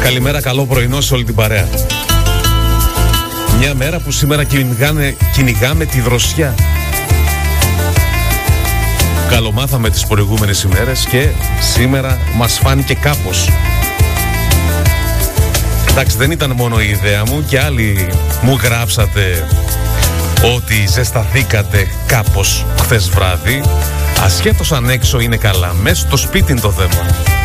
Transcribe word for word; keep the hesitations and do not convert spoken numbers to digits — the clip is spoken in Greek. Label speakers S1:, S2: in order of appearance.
S1: Καλημέρα, καλό πρωινό σε όλη την παρέα. Μια μέρα που σήμερα κυνηγάνε, κυνηγάμε τη δροσιά. Καλομάθαμε τις προηγούμενες ημέρες και σήμερα μας φάνηκε κάπως. Εντάξει, δεν ήταν μόνο η ιδέα μου, και άλλοι μου γράψατε ότι ζεσταθήκατε κάπως χθες βράδυ. Ασχέτως αν έξω είναι καλά, μέσα στο σπίτι είναι το θέμα.